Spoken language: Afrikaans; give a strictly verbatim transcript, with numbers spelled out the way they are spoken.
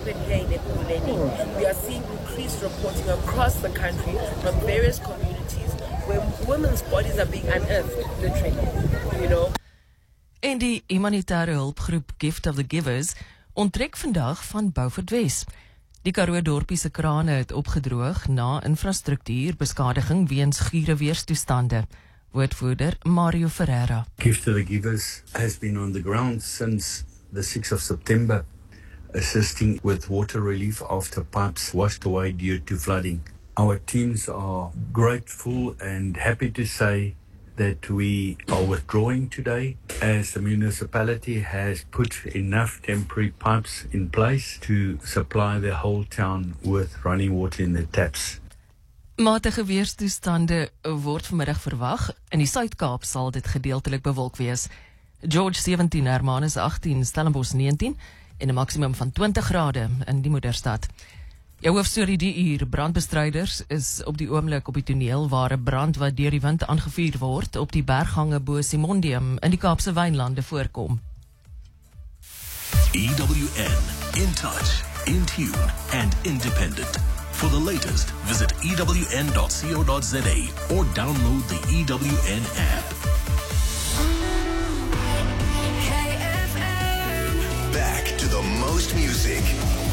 happened here in Ekurhuleni, we are seeing increased reporting across the country from various communities where women's bodies are being unearthed, literally, you know. En die humanitaire hulpgroep Gift of the Givers onttrek vandag van Beaufort Wes. Die Karoo dorpie se krane het opgedroog na infrastruktuurbeskadiging weens gure weerstoestande. Woordvoerder Mario Ferreira. Gift of the Givers has been on the ground since the sixth of September, assisting with water relief after pipes washed away due to flooding. Our teams are grateful and happy to say that we are withdrawing today as the municipality has put enough temporary pipes in place to supply the whole town with running water in the taps. Matige weerstoestande word vanmiddag verwag. In die Suid-Kaap sal dit gedeeltelik bewolk wees. George sewentien, Hermanus agttien, Stellenbosch negentien en 'n maksimum van twintig grade in die moederstad. Jou hoofstorie die uur, brandbestryders is op die oomblik op die toneel waar 'n brand wat deur die wind aangevuur word op die berggange bo Simondium in die Kaapse Wynlande voorkom. E W N, in touch, in tune and independent. For the latest, visit E W N dot co dot za or download the E W N app. Back to the most music.